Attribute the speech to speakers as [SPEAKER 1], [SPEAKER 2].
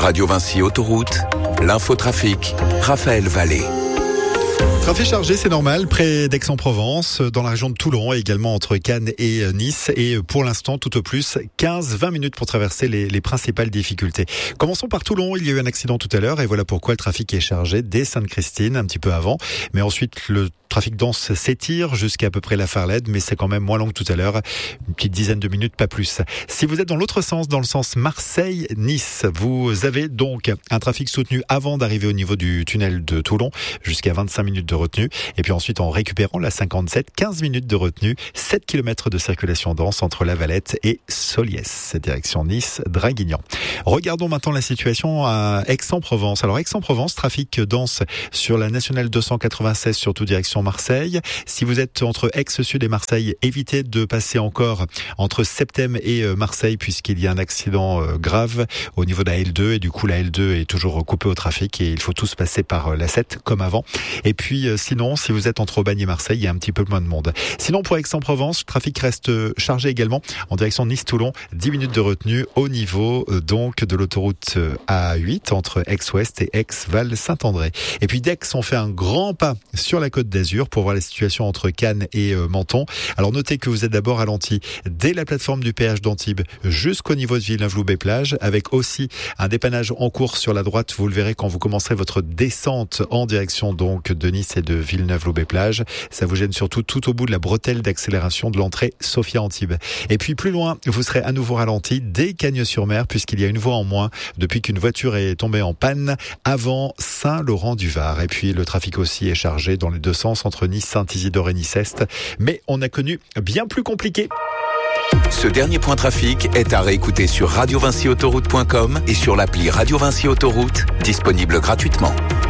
[SPEAKER 1] Radio Vinci Autoroute, l'infotrafic, Raphaël Vallée.
[SPEAKER 2] Trafic chargé, c'est normal, près d'Aix-en-Provence, dans la région de Toulon, et également entre Cannes et Nice. Et pour l'instant, tout au plus, 15-20 minutes pour traverser les principales difficultés. Commençons par Toulon. Il y a eu un accident tout à l'heure et voilà pourquoi le trafic est chargé dès Sainte-Christine, un petit peu avant. Mais ensuite, le trafic dense s'étire jusqu'à peu près la Farlède, mais c'est quand même moins long que tout à l'heure. Une petite dizaine de minutes, pas plus. Si vous êtes dans l'autre sens, dans le sens Marseille-Nice, vous avez donc un trafic soutenu avant d'arriver au niveau du tunnel de Toulon, jusqu'à 25 minutes de retenue. Et puis ensuite, en récupérant la 57, 15 minutes de retenue, 7 km de circulation dense entre La Valette et Soliès, direction Nice-Draguignan. Regardons maintenant la situation à Aix-en-Provence. Alors Aix-en-Provence, trafic dense sur la nationale 296, surtout direction Marseille. Si vous êtes entre Aix-Sud et Marseille, évitez de passer encore entre Septem et Marseille, puisqu'il y a un accident grave au niveau de la L2, et du coup la L2 est toujours coupée au trafic et il faut tous passer par la 7 comme avant. Et puis sinon, si vous êtes entre Aubagne et Marseille, il y a un petit peu moins de monde. Sinon, pour Aix-en-Provence, le trafic reste chargé également en direction Nice-Toulon. 10 minutes de retenue au niveau donc de l'autoroute A8 entre Aix-Ouest et Aix-Val-Saint-André. Et puis d'Aix, on fait un grand pas sur la Côte d'Azur pour voir la situation entre Cannes et Menton. Alors notez que vous êtes d'abord ralenti dès la plateforme du péage d'Antibes jusqu'au niveau de Villeneuve-Loubet-Plage, avec aussi un dépannage en cours sur la droite. Vous le verrez quand vous commencerez votre descente en direction donc de Nice et de Villeneuve-Loubet-Plage. Ça vous gêne surtout tout au bout de la bretelle d'accélération de l'entrée Sophia-Antibes. Et puis plus loin, vous serez à nouveau ralenti dès Cagnes-sur-Mer, puisqu'il y a une voie en moins depuis qu'une voiture est tombée en panne avant Saint-Laurent-du-Var. Et puis le trafic aussi est chargé dans les deux sens entre Nice, Saint-Isidore et Nice-Est. Mais on a connu bien plus compliqué.
[SPEAKER 1] Ce dernier point trafic est à réécouter sur radiovinciautoroute.com et sur l'appli Radio Vinci Autoroute, disponible gratuitement.